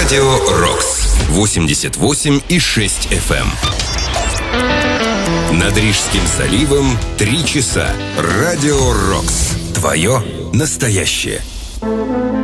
Радио Рокс 88,6 FM. Над Рижским заливом 3 часа. Радио Рокс. Твое настоящее.